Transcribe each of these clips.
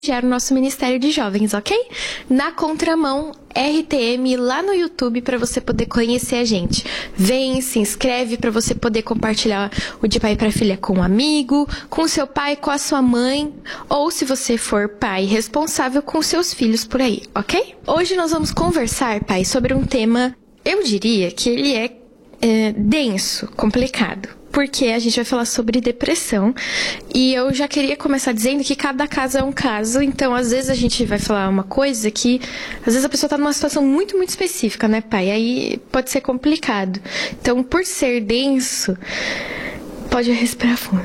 o nosso Ministério de Jovens, ok? Na Contramão RTM lá no YouTube para você poder conhecer a gente. Vem, se inscreve para você poder compartilhar o De Pai para Filha com um amigo, com seu pai, com a sua mãe, ou se você for pai responsável com seus filhos por aí, ok? Hoje nós vamos conversar, pai, sobre um tema, eu diria que ele é denso, complicado. Porque a gente vai falar sobre depressão e eu já queria começar dizendo que cada caso é um caso, então às vezes a gente vai falar uma coisa que às vezes a pessoa tá numa situação muito, muito específica, né, pai? Aí pode ser complicado. Então, por ser denso, pode respirar fundo.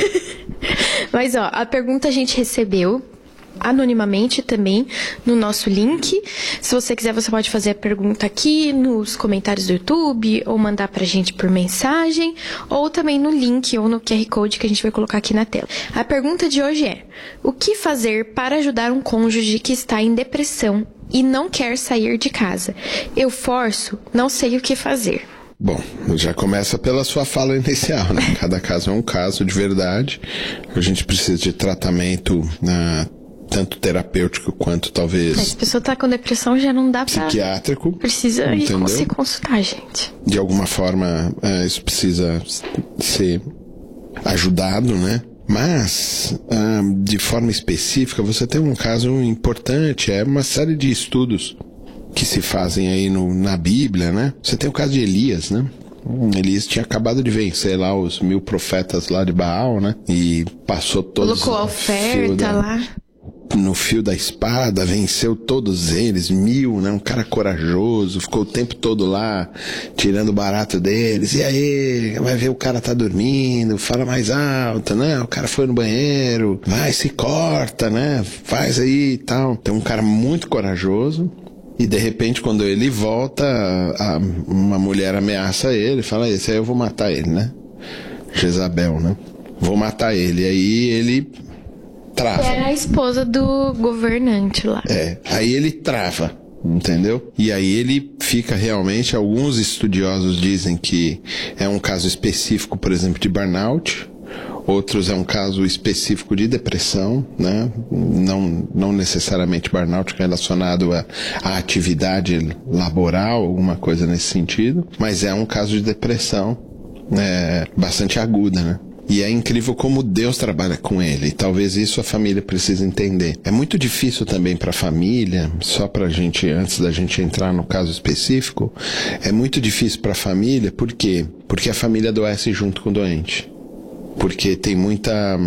Mas ó, a pergunta a gente recebeu anonimamente também no nosso link. Se você quiser, você pode fazer a pergunta aqui nos comentários do YouTube ou mandar pra gente por mensagem ou também no link ou no QR Code que a gente vai colocar aqui na tela. A pergunta de hoje é: o que fazer para ajudar um cônjuge que está em depressão e não quer sair de casa? Eu forço, não sei o que fazer. Bom, já começa pela sua fala inicial, né? Cada caso é um caso de verdade. A gente precisa de tratamento tanto terapêutico quanto talvez... Se a pessoa tá com depressão, já não dá pra... Psiquiátrico. Precisa ir se consultar, gente. De alguma forma, isso precisa ser ajudado, né? Mas, de forma específica, você tem um caso importante, é uma série de estudos que se fazem aí na Bíblia, né? Você tem o caso de Elias, né? Elias tinha acabado de vencer lá os 1000 profetas lá de Baal, né? E passou todos... Colocou a oferta lá... no fio da espada, venceu todos eles, 1000, né? Um cara corajoso, ficou o tempo todo lá, tirando o barato deles. E aí, vai ver o cara tá dormindo, fala mais alto, né? O cara foi no banheiro, vai, se corta, né? Faz aí e tal. Tem um cara muito corajoso. E de repente, quando ele volta, uma mulher ameaça ele, fala: esse aí eu vou matar ele, né? Jezabel, né? Vou matar ele. E aí ele trava. Era a esposa do governante lá. Aí ele trava, entendeu? E aí ele fica realmente, alguns estudiosos dizem que é um caso específico, por exemplo, de burnout. Outros é um caso específico de depressão, né? Não necessariamente burnout relacionado à atividade laboral, alguma coisa nesse sentido, mas é um caso de depressão bastante aguda, né? E é incrível como Deus trabalha com ele. E talvez isso a família precise entender. É muito difícil também para a família, só para a gente, antes da gente entrar no caso específico, é muito difícil para a família, por quê? Porque a família adoece junto com o doente. Porque tem muito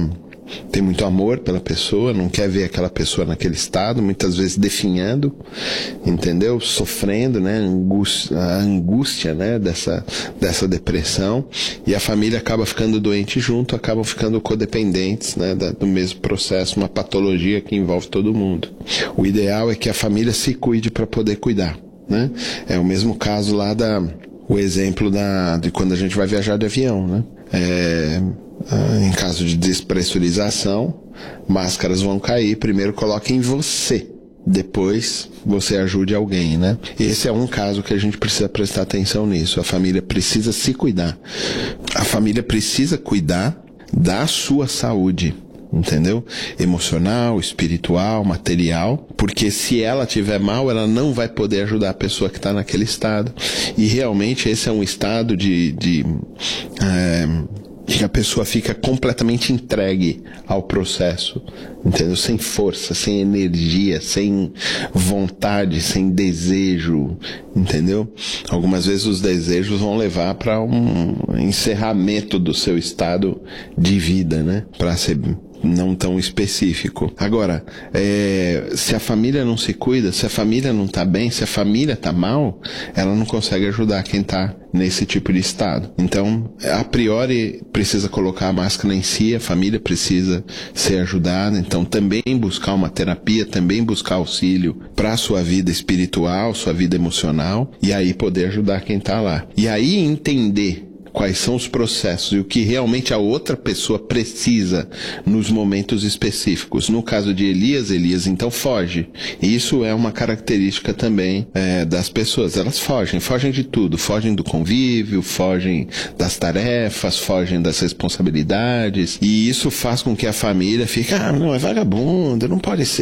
amor pela pessoa, não quer ver aquela pessoa naquele estado, muitas vezes definhando, entendeu? Sofrendo, né? A angústia, né? Dessa depressão, e a família acaba ficando doente junto, acabam ficando codependentes, né? Do mesmo processo, uma patologia que envolve todo mundo. O ideal é que a família se cuide para poder cuidar, né? É o mesmo caso lá o exemplo de quando a gente vai viajar de avião, né? Em caso de despressurização, máscaras vão cair. Primeiro coloque em você, depois você ajude alguém, né? Esse é um caso que a gente precisa prestar atenção nisso. A família precisa se cuidar. A família precisa cuidar da sua saúde, entendeu? Emocional, espiritual, material, porque se ela estiver mal, ela não vai poder ajudar a pessoa que está naquele estado. E realmente esse é um estado que a pessoa fica completamente entregue ao processo, entendeu? Sem força, sem energia, sem vontade, sem desejo, entendeu? Algumas vezes os desejos vão levar para um encerramento do seu estado de vida, né? Para ser não tão específico. Agora, se a família não se cuida, se a família não está bem, se a família está mal, ela não consegue ajudar quem está nesse tipo de estado. Então, a priori, precisa colocar a máscara em si, a família precisa ser ajudada, então também buscar uma terapia, também buscar auxílio para a sua vida espiritual, sua vida emocional, e aí poder ajudar quem está lá. E aí entender quais são os processos e o que realmente a outra pessoa precisa nos momentos específicos. No caso de Elias então foge. E isso é uma característica também das pessoas. Elas fogem de tudo, fogem do convívio, fogem das tarefas, fogem das responsabilidades, e isso faz com que a família fique, não, é vagabunda, não pode ser